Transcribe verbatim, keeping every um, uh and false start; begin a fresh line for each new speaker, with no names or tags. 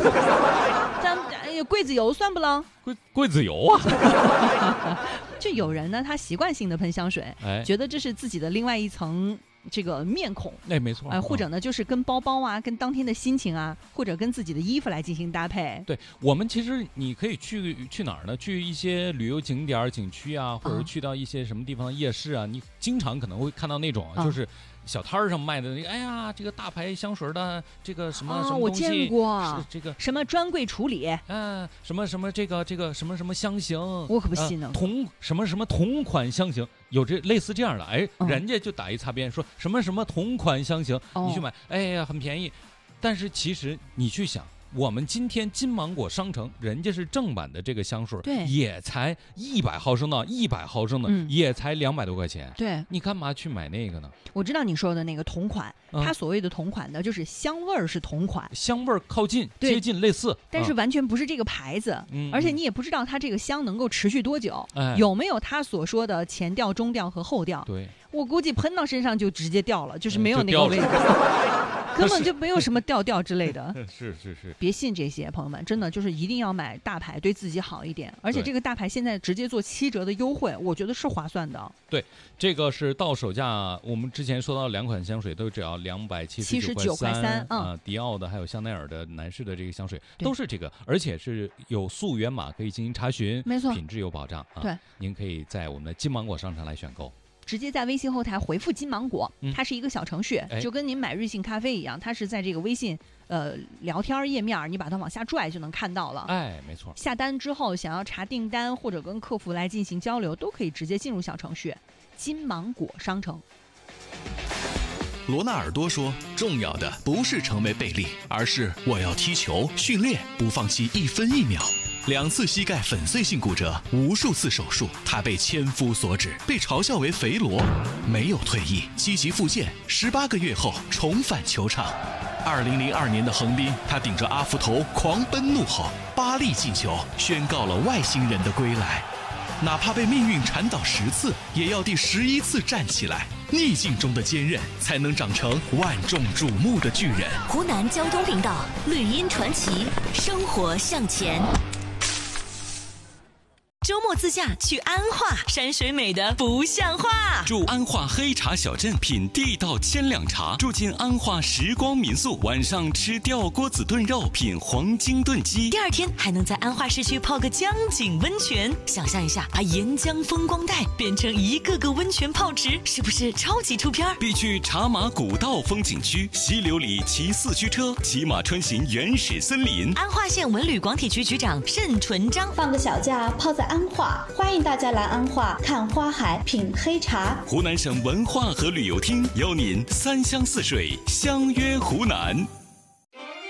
咱哎桂子油算不啷？
桂桂子油啊。
就有人呢，他习惯性的喷香水，
哎，
觉得这是自己的另外一层这个面孔，
哎，没错，
呃，或者呢，就是跟包包啊，跟当天的心情啊，或者跟自己的衣服来进行搭配。
对，我们其实你可以去去哪儿呢？去一些旅游景点、景区啊，或者去到一些什么地方的夜市啊，你经常可能会看到那种就是小摊儿上卖的那个，哎呀，这个大牌香水的这个什么什么东西，
我见过，
这个
什么专柜处理，
嗯，什么什么这个这个什么什么香型，
我可不信呢。
同什么什么同款香型，有这类似这样的，哎，
嗯、
人家就打一擦边，说什么什么同款香型，
哦、
你去买，哎呀，很便宜。但是其实你去想，我们今天金芒果商城，人家是正版的这个香水，
对，
也才一百毫升的，一百毫升的，
嗯、
也才两百多块钱。
对，
你干嘛去买那个呢？
我知道你说的那个同款，
嗯、
它所谓的同款的，就是香味儿是同款，
香味儿靠近、接近、类似，
但是完全不是这个牌子，
嗯、
而且你也不知道它这个香能够持续多久，
哎、
有没有它所说的前调、中调和后调。
对，
我估计喷到身上就直接掉了，就是没有那个味道。根本就没有什么调调之类的。
是是是，
别信这些，朋友们，真的就是一定要买大牌，对自己好一点。而且这个大牌现在直接做七折的优惠，我觉得是划算的。
对，这个是到手价，我们之前说到两款香水都只要两百七十九块三啊，迪奥的还有香奈儿的男士的这个香水都是这个，而且是有溯源码可以进行查询，
没错，
品质有保障啊。
对，
您可以在我们的金芒果商城来选购。
直接在微信后台回复金芒果，
嗯、
它是一个小程序，
哎、
就跟您买瑞幸咖啡一样，它是在这个微信呃聊天页面，你把它往下拽就能看到了。
哎，没错。
下单之后想要查订单或者跟客服来进行交流，都可以直接进入小程序金芒果商城。
罗纳尔多说，重要的不是成为贝利，而是我要踢球、训练，不放弃一分一秒。两次膝盖粉碎性骨折，无数次手术，他被千夫所指，被嘲笑为肥罗，没有退役，积极复健，十八个月后重返球场。二零零二年的横滨，他顶着阿福头狂奔怒吼，巴利进球，宣告了外星人的归来。哪怕被命运缠倒十次，也要第十一次站起来。逆境中的坚韧，才能长成万众瞩目的巨人。
湖南交通频道绿茵传奇，生活向前。周末自驾去安化，山水美得不像话。
住安化黑茶小镇，品地道千两茶；住进安化时光民宿，晚上吃吊锅子炖肉，品黄金炖鸡。
第二天还能在安化市区泡个江景温泉。想象一下，把沿江风光带变成一个个温泉泡池，是不是超级出片？
必去茶马古道风景区，溪流里骑四驱车，骑马穿行原始森林。
安化县文旅广体局局长盛纯章，
放个小假泡在安化，欢迎大家来安化看花海，品黑茶。
湖南省文化和旅游厅邀您三湘四水相约湖南。